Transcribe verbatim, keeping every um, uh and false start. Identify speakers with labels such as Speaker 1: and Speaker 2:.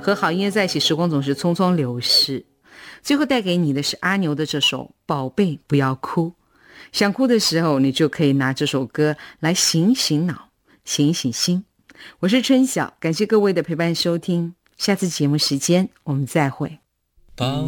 Speaker 1: 和好音乐在一起，时光总是匆匆流逝。最后带给你的是阿牛的这首《宝贝不要哭》，想哭的时候你就可以拿这首歌来醒醒脑，醒醒心。我是春晓，感谢各位的陪伴收听，下次节目时间我们再会。
Speaker 2: 宝